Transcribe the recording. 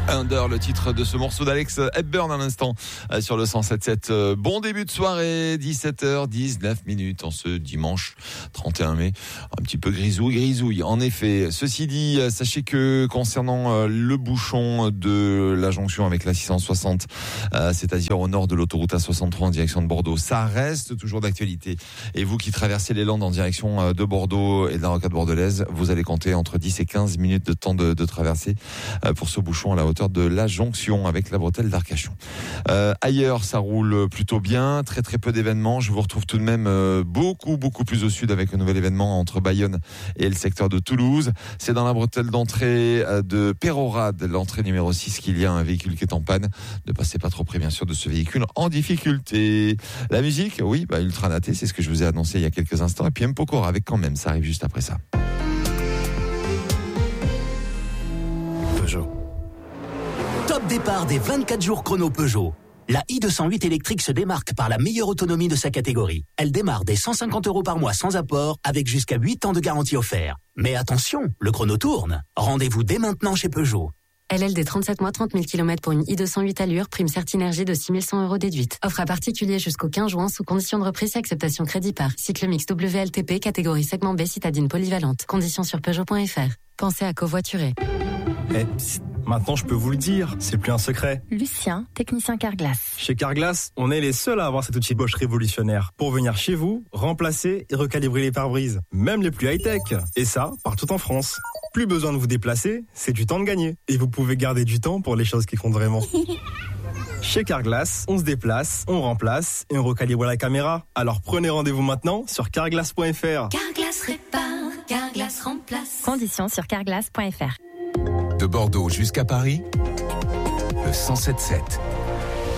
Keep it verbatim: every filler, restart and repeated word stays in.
Under, le titre de ce morceau d'Alex Hepburn à l'instant sur le cent sept sept. Bon début de soirée, dix-sept heures dix-neuf minutes en ce dimanche trente et un mai. Un petit peu grisouille, grisouille. En effet, ceci dit, sachez que concernant le bouchon de la jonction avec la six cent soixante, c'est-à-dire au nord de l'autoroute A soixante-trois en direction de Bordeaux, ça reste toujours d'actualité. Et vous qui traversez les Landes en direction de Bordeaux et de la rocade bordelaise, vous allez compter entre dix et quinze minutes de temps de, de traversée pour ce bouchon à la hauteur de la jonction avec la bretelle d'Arcachon. Euh, ailleurs, ça roule plutôt bien, très très peu d'événements. Je vous retrouve tout de même euh, beaucoup beaucoup plus au sud avec un nouvel événement entre Bayonne et le secteur de Toulouse. C'est dans la bretelle d'entrée euh, de Pérorade, l'entrée numéro six, qu'il y a un véhicule qui est en panne. Ne passez pas trop près bien sûr de ce véhicule en difficulté. La musique, oui, bah Ultra Naté, c'est ce que je vous ai annoncé il y a quelques instants. Et puis M. Pokora avec Quand même, ça arrive juste après ça. Peugeot. Top départ des vingt-quatre jours chrono Peugeot. La i deux cent huit électrique se démarque par la meilleure autonomie de sa catégorie. Elle démarre dès cent cinquante euros par mois sans apport, avec jusqu'à huit ans de garantie offerte. Mais attention, le chrono tourne. Rendez-vous dès maintenant chez Peugeot. L L D trente-sept mois, trente mille kilomètres pour une i deux cent huit allure, prime Certinergie de six mille cent euros déduite. Offre à particulier jusqu'au quinze juin sous condition de reprise et acceptation crédit par. Cycle mix W L T P, catégorie segment B, citadine polyvalente. Conditions sur Peugeot point F R. Pensez à covoiturer. Eh, psst, maintenant je peux vous le dire, c'est plus un secret. Lucien, technicien Carglass. Chez Carglass, on est les seuls à avoir cet outil Bosch révolutionnaire pour venir chez vous, remplacer et recalibrer les pare-brises, même les plus high-tech. Et ça, partout en France. Plus besoin de vous déplacer, c'est du temps de gagner. Et vous pouvez garder du temps pour les choses qui comptent vraiment. Chez Carglass, on se déplace, on remplace et on recalibre la caméra. Alors prenez rendez-vous maintenant sur carglass point F R. Carglass répare, Carglass remplace. Conditions sur carglass point F R. De Bordeaux jusqu'à Paris, le cent sept sept.